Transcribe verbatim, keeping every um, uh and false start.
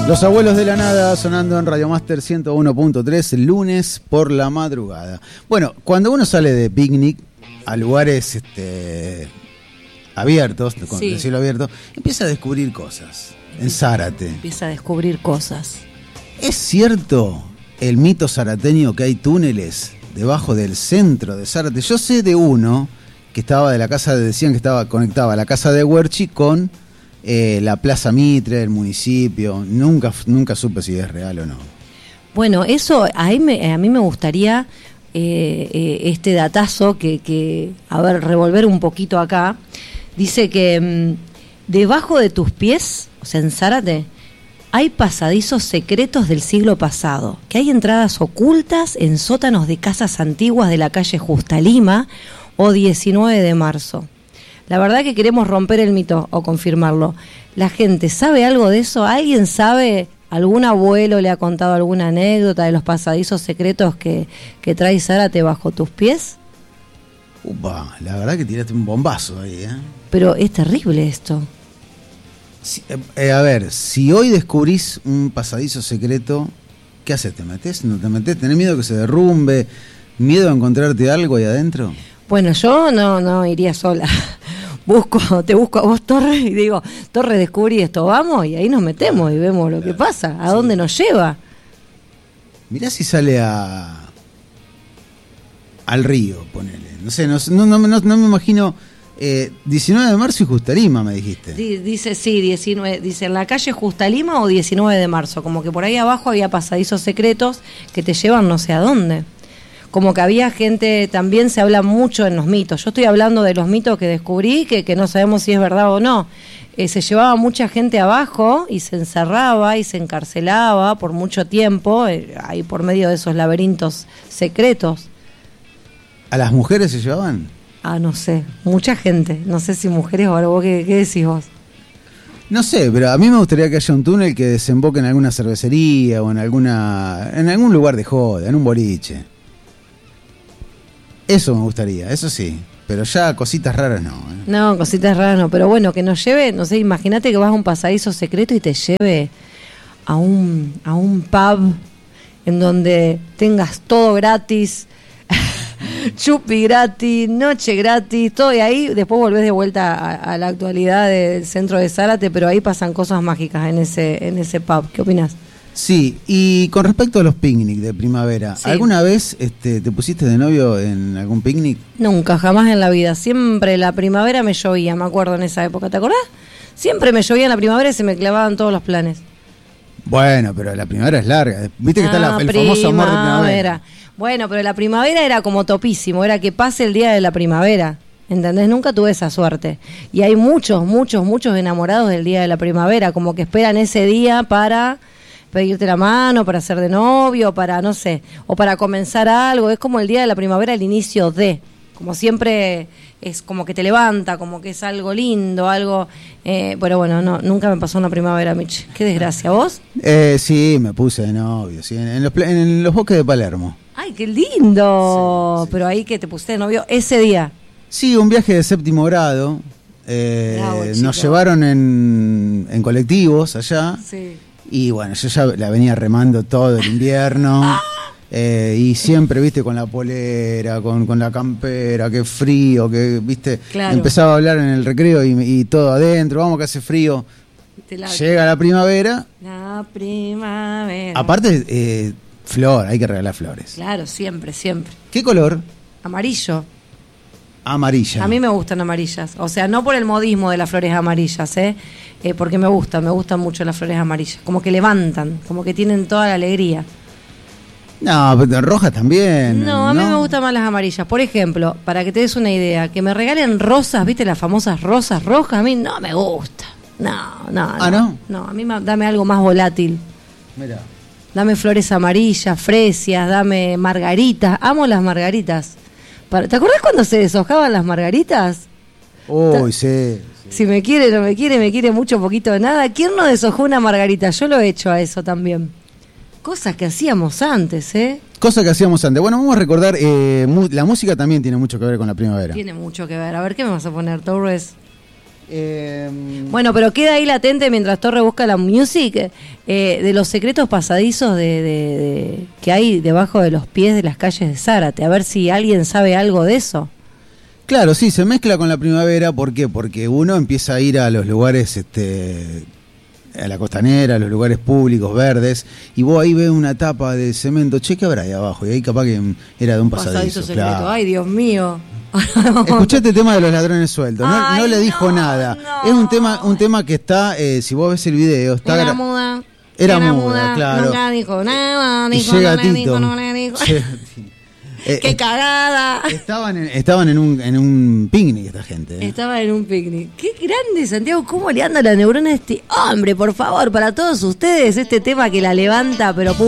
Los Abuelos de la Nada sonando en Radio Master ciento uno punto tres, lunes por la madrugada. Bueno, cuando uno sale de picnic a lugares este, abiertos, con Sí. el cielo abierto, empieza a descubrir cosas. En Zárate. Empieza a descubrir cosas. ¿Es cierto el mito zarateño que hay túneles debajo del centro de Zárate? Yo sé de uno que estaba de la casa, de, decían que estaba conectaba la casa de Huerchi con eh, la Plaza Mitre, el municipio. Nunca, nunca supe si es real o no. Bueno, eso ahí me, a mí me gustaría eh, eh, este datazo que, que, a ver, revolver un poquito acá. Dice que mmm, debajo de tus pies, o sea, en Zárate, hay pasadizos secretos del siglo pasado, que hay entradas ocultas en sótanos de casas antiguas de la calle Justa Lima o diecinueve de marzo. La verdad que queremos romper el mito o confirmarlo. ¿La gente sabe algo de eso? ¿Alguien sabe? ¿Algún abuelo le ha contado alguna anécdota de los pasadizos secretos que, que trae Zárate bajo tus pies? Upa, la verdad que tiraste un bombazo ahí, ¿eh? Pero es terrible esto. Si, eh, eh, a ver, si hoy descubrís un pasadizo secreto, ¿qué haces? ¿Te metés? ¿No te metés? ¿Tenés miedo que se derrumbe? ¿Miedo a encontrarte algo ahí adentro? Bueno, yo no, no iría sola. Busco, te busco a vos, Torre, y digo, Torre, descubrí esto, vamos, y ahí nos metemos y vemos lo que pasa, a dónde nos lleva. Mirá si sale a al río, ponele. No sé, no, no, no, no, no me imagino. Eh, diecinueve de marzo y Justa Lima, me dijiste. D- dice, sí, diecinueve, dice en la calle Justa Lima o diecinueve de marzo, como que por ahí abajo había pasadizos secretos que te llevan no sé a dónde. Como que había gente, también se habla mucho en los mitos. Yo estoy hablando de los mitos que descubrí, que, que no sabemos si es verdad o no. Eh, se llevaba mucha gente abajo y se encerraba y se encarcelaba por mucho tiempo, eh, ahí por medio de esos laberintos secretos. ¿A las mujeres se llevaban? Ah, no sé, mucha gente. No sé si mujeres o algo. ¿Qué, qué decís vos? No sé, pero a mí me gustaría que haya un túnel que desemboque en alguna cervecería o en alguna en algún lugar de joda, en un boliche. Eso me gustaría, eso sí. Pero ya cositas raras no. ¿eh? No, cositas raras no. Pero bueno, que nos lleve, no sé, imagínate que vas a un pasadizo secreto y te lleve a un, a un pub en donde tengas todo gratis, chupi gratis, noche gratis, todo, y ahí después volvés de vuelta a, a la actualidad del centro de Zárate, pero ahí pasan cosas mágicas en ese, en ese pub. ¿Qué opinás? Sí, y con respecto a los picnic de primavera, Sí. ¿alguna vez este, te pusiste de novio en algún picnic? Nunca, jamás en la vida. Siempre la primavera me llovía, me acuerdo en esa época. ¿Te acordás? Siempre me llovía en la primavera y se me clavaban todos los planes. Bueno, pero la primavera es larga. Viste que Ah, está la- el famoso amor de primavera. Bueno, pero la primavera era como topísimo, era que pase el día de la primavera. ¿Entendés? Nunca tuve esa suerte. Y hay muchos, muchos, muchos enamorados del día de la primavera, como que esperan ese día para pedirte la mano, para ser de novio, para, no sé, o para comenzar algo. Es como el día de la primavera, el inicio de, como siempre es como que te levanta, como que es algo lindo, algo, eh, pero bueno, no, nunca me pasó una primavera, Mich. Qué desgracia. ¿Vos? Eh, sí, me puse de novio, sí, en, en los, pla- en los bosques de Palermo. Ay, qué lindo. Sí, sí. Pero ahí que te pusiste de novio ese día. Sí, un viaje de séptimo grado. Eh, Bravo, nos chico. llevaron en, en colectivos allá. Sí. Y bueno, yo ya la venía remando todo el invierno. eh, y siempre, viste, con la polera, con, con la campera, qué frío, que, viste, Claro. empezaba a hablar en el recreo y, y todo adentro, vamos que hace frío. Te la- Llega la primavera. La primavera. Aparte, eh, flor, hay que regalar flores. Claro, siempre, siempre. ¿Qué color? Amarillo. Amarilla. A mí me gustan amarillas. O sea, no por el modismo de las flores amarillas, ¿eh? Eh, porque me gustan, me gustan mucho las flores amarillas. Como que levantan, como que tienen toda la alegría. No, pero rojas también. No, a mí me gustan más las amarillas. Por ejemplo, para que te des una idea, que me regalen rosas, ¿viste? Las famosas rosas rojas, a mí no me gusta. No, no, ¿Ah, no? No, a mí ma- dame algo más volátil. Mira. Dame flores amarillas, fresias, dame margaritas. Amo las margaritas. Para- ¿Te acordás cuando se deshojaban las margaritas? Uy, sí, sí. Si me quiere, no me quiere, me quiere mucho, poquito de nada. ¿Quién no deshojó una margarita? Yo lo he hecho a eso también. Cosas que hacíamos antes, ¿eh? Cosa que hacíamos antes. Bueno, vamos a recordar, eh, mu- la música también tiene mucho que ver con la primavera. Tiene mucho que ver. A ver, ¿qué me vas a poner, Torres? Eh, bueno, pero queda ahí latente mientras Torre busca la music, eh, de los secretos pasadizos de, de, de, que hay debajo de los pies de las calles de Zárate. A ver si alguien sabe algo de eso. Claro, sí, se mezcla con la primavera. ¿Por qué? Porque uno empieza a ir a los lugares, este, a la costanera, a los lugares públicos, verdes, y vos ahí ves una tapa de cemento. Che, ¿qué habrá ahí abajo? Y ahí capaz que era de un pasadizo. Pasadizo secreto. Claro. Ay, Dios mío. Escuchate el tema de los ladrones sueltos. No, Ay, no le dijo no, nada. No. Es un tema, un tema que está, eh, si vos ves el video, está Era gra- muda. Era, Era muda, muda, claro. nunca dijo nada, Y dijo, llega no le Tito. dijo, no le dijo. Llega Tito. Eh, ¡Qué eh, cagada! Estaban en, estaban en un, en un picnic esta gente. ¿eh? Estaba en un picnic. ¡Qué grande, Santiago! ¿Cómo le anda la neurona a este hombre? Por favor, para todos ustedes, este tema que la levanta, pero